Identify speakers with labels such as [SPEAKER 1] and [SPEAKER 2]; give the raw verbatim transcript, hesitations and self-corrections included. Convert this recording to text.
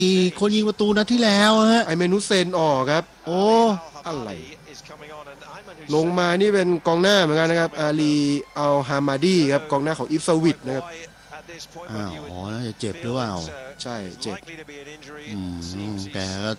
[SPEAKER 1] คนยิงประตูนัดที่แล้วฮะ
[SPEAKER 2] ไอเมนุเซนออกครับ
[SPEAKER 1] โอ้
[SPEAKER 2] อะไรลงมานี่เป็นกองหน้าเหมือนกันนะครับอาลีอัลฮามาดีครับกองหน้าของอิฟซาวิดนะครับ
[SPEAKER 1] อ้าวอ๋อน่าจะเจ็บหรือเปล่า
[SPEAKER 2] ใช่เจ็บ
[SPEAKER 1] อืมแกก็